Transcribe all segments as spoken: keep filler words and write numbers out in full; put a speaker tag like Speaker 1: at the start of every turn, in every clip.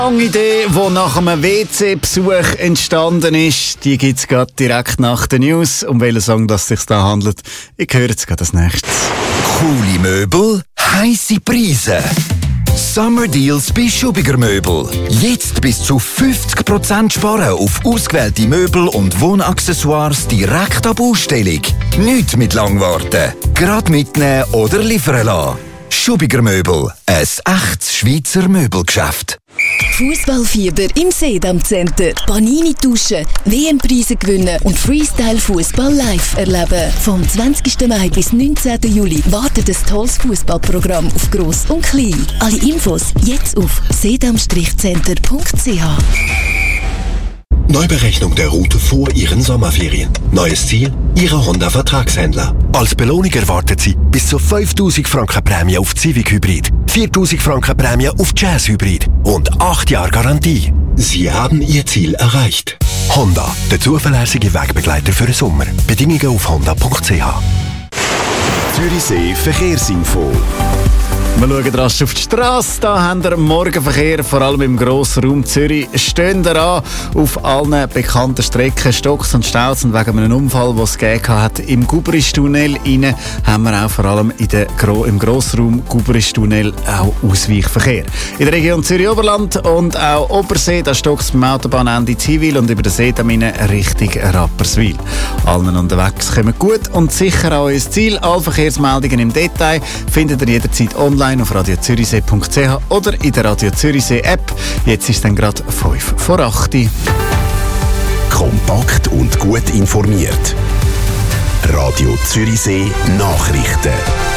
Speaker 1: Eine Idee, die nach einem W C-Besuch entstanden ist, die gibt es gerade direkt nach den News. Um welchen Song das sich da handelt, ich höre jetzt gerade als nächstes.
Speaker 2: Coole Möbel, heisse Preise. Summer Deals bei Schubiger Möbel. Jetzt bis zu fünfzig Prozent sparen auf ausgewählte Möbel und Wohnaccessoires direkt ab Ausstellung. Nicht mit Langwarten. Gerade mitnehmen oder liefern lassen. Schubiger Möbel. Ein echtes Schweizer Möbelgeschäft.
Speaker 3: Fußballfieber im Sedam Center. Panini tauschen, W M-Preise gewinnen und Freestyle-Fußball live erleben. Vom zwanzigsten Mai bis neunzehnten Juli wartet ein tolles Fußballprogramm auf Gross und Klein. Alle Infos jetzt auf sedam center punkt c h.
Speaker 4: Neuberechnung der Route vor Ihren Sommerferien. Neues Ziel? Ihre Honda-Vertragshändler.
Speaker 5: Als Belohnung erwartet Sie bis zu fünftausend Franken Prämie auf Civic Hybrid, viertausend Franken Prämie auf Jazz Hybrid und acht Jahre Garantie.
Speaker 4: Sie haben Ihr Ziel erreicht.
Speaker 5: Honda, der zuverlässige Wegbegleiter für den Sommer. Bedingungen auf honda punkt c h.
Speaker 2: Zürichsee Verkehrsinfo.
Speaker 1: Wir schauen rasch auf die Straße. Da haben wir Morgenverkehr, vor allem im Grossraum Zürich. Stehen wir an auf allen bekannten Strecken. Stocks und Staus und wegen einem Unfall, den es gegeben hat im Guberisch-Tunnel rein, haben wir auch vor allem in der Gro- im Grossraum Guberisch-Tunnel auch Ausweichverkehr. In der Region Zürich-Oberland und auch Obersee, da stockt es beim Autobahnende Ziwil und über den See Richtung Rapperswil. Allen unterwegs kommen gut und sicher an euer Ziel. Alle Verkehrsmeldungen im Detail findet ihr jederzeit online auf radio zürichsee punkt c h oder in der Radio Zürichsee App. Jetzt ist dann gerade fünf vor acht.
Speaker 2: Kompakt und gut informiert. Radio Zürichsee Nachrichten.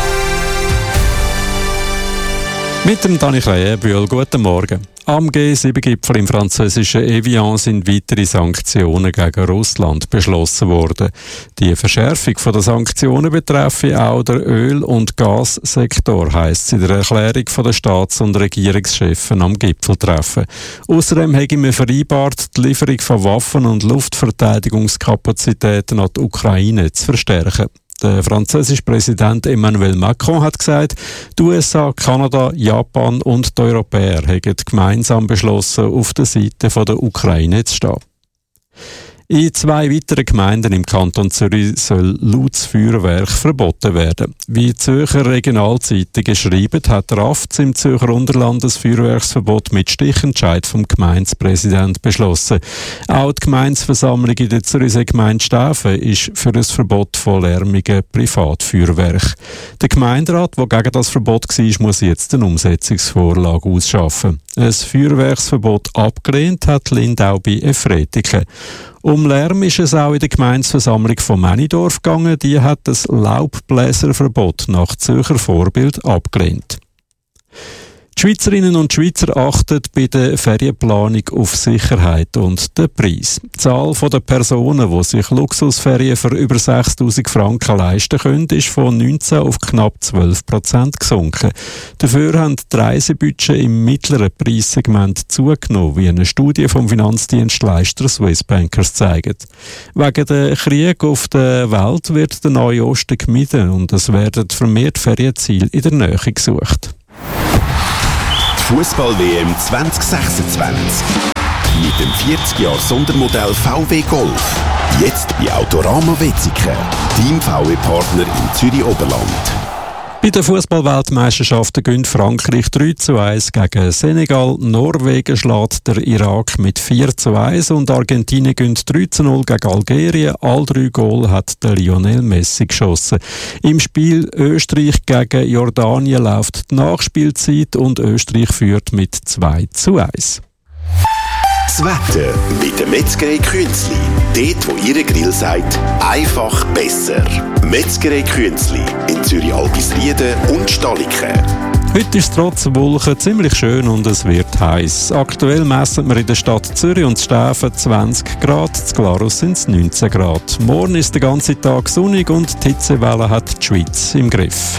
Speaker 6: Mit dem Dani Kreienbühl, guten Morgen. Am G sieben Gipfel im französischen Evian sind weitere Sanktionen gegen Russland beschlossen worden. Die Verschärfung der Sanktionen betreffe auch der Öl- und Gassektor, heisst es in der Erklärung der Staats- und Regierungschefs am Gipfeltreffen. Außerdem habe man vereinbart, die Lieferung von Waffen und Luftverteidigungskapazitäten an die Ukraine zu verstärken. Der französische Präsident Emmanuel Macron hat gesagt, die U S A, Kanada, Japan und die Europäer haben gemeinsam beschlossen, auf der Seite der Ukraine zu stehen. In zwei weiteren Gemeinden im Kanton Zürich soll lautes Feuerwerk verboten werden. Wie die Zürcher Regionalzeitungen schreiben, hat der A F Z im Zürcher Unterland das Feuerwerksverbot mit Stichentscheid vom Gemeindepräsidenten beschlossen. Auch die Gemeindeversammlung in der Zürichsee Gemeinde Stäfen ist für ein Verbot von lärmigen Privatfeuerwerk. Der Gemeinderat, der gegen das Verbot war, muss jetzt eine Umsetzungsvorlage ausschaffen. Ein Feuerwerksverbot abgelehnt hat Lindau bei Efretiken. Um Lärm ist es auch in der Gemeindeversammlung von Männidorf gegangen. Die hat das Laubbläserverbot nach Zürcher Vorbild abgelehnt. Die Schweizerinnen und Schweizer achten bei der Ferienplanung auf Sicherheit und den Preis. Die Zahl der Personen, die sich Luxusferien für über sechstausend Franken leisten können, ist von neunzehn auf knapp zwölf Prozent gesunken. Dafür haben die Reisebudgets im mittleren Preissegment zugenommen, wie eine Studie vom Finanzdienstleister Swissbankers zeigt. Wegen der Krieg auf der Welt wird der Neue Osten gemieden und es werden vermehrt Ferienziele in der Nähe gesucht.
Speaker 2: Fußball-W M zwanzig sechsundzwanzig. Mit dem vierzig Jahre Sondermodell V W Golf. Jetzt bei Autorama Wetzikon. Team V W-Partner im Zürich-Oberland.
Speaker 6: Bei den Fußball-Weltmeisterschaften gönnt Frankreich drei zu eins gegen Senegal, Norwegen schlägt der Irak mit vier zu eins und Argentinien gönnt drei zu null gegen Algerien. All drei Goal hat der Lionel Messi geschossen. Im Spiel Österreich gegen Jordanien läuft die Nachspielzeit und Österreich führt mit zwei zu eins.
Speaker 2: Das Wetter mit der Metzgerei Künzli. Dort, wo Ihre Grill sagt, einfach besser. Metzgerei Künzli in Zürich-Albisrieden und Staliken.
Speaker 6: Heute ist es trotz Wolken ziemlich schön und es wird heiß. Aktuell messen wir in der Stadt Zürich und Stäfen zwanzig Grad, in Glarus sind es neunzehn Grad. Morgen ist der ganze Tag sonnig und die Hitzewelle hat die Schweiz im Griff.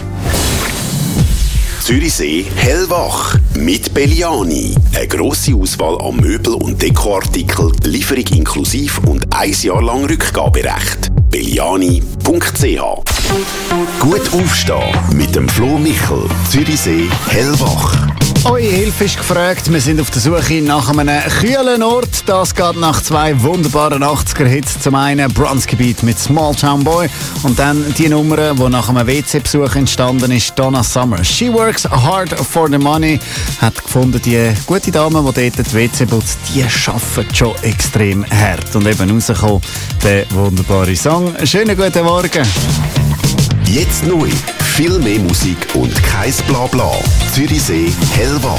Speaker 2: Zürichsee hellwach mit Belliani. Eine grosse Auswahl an Möbel- und Dekoartikeln, Lieferung inklusiv und ein Jahr lang Rückgaberecht. belliani punkt c h. Gut aufstehen mit dem Flo Michel. Zürichsee hellwach.
Speaker 1: Eure Hilfe ist gefragt. Wir sind auf der Suche nach einem kühlen Ort. Das geht nach zwei wunderbaren achtziger-Hits. Zum einen Bronski Beat mit Small Town Boy und dann die Nummer, die nach einem W C-Besuch entstanden ist, Donna Summer. She works hard for the money. Hat gefunden, die gute Dame, die dort die W C putzt, die arbeitet schon extrem hart. Und eben rausgekommen, der wunderbare Song. Schönen guten Morgen.
Speaker 4: Jetzt neu. Viel mehr Musik und kein Blabla. Zürichsee hellwach.